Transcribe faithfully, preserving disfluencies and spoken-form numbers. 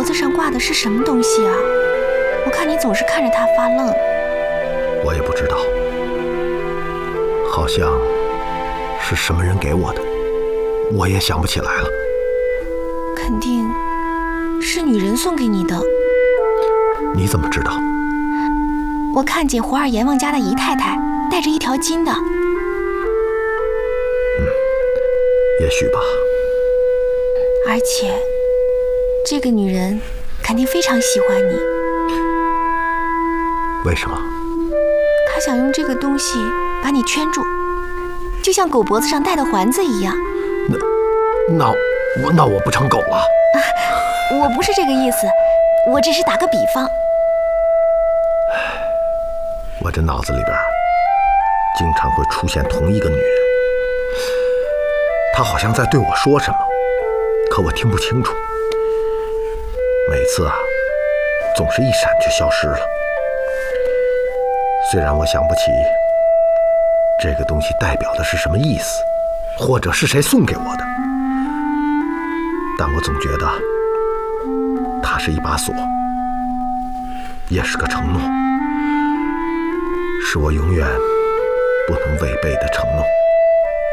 子上挂的是什么东西啊？我看你总是看着它发愣。 我也不知道，好像是什么人给我的，我也想不起来了。 肯定是女人送给你的。 你怎么知道？ 我看见胡二阎王家的姨太太带着一条金的。 嗯，也许吧。 而且这个女人肯定非常喜欢你。 为什么？ 她想用这个东西把你圈住，就像狗脖子上戴的环子一样。 那那我那我不成狗了？ 啊，我不是这个意思，我只是打个比方。 我这脑子里边经常会出现同一个女人，她好像在对我说什么，可我听不清楚。每次啊，总是一闪就消失了。虽然我想不起这个东西代表的是什么意思，或者是谁送给我的，但我总觉得它是一把锁，也是个承诺，是我永远不能违背的承诺。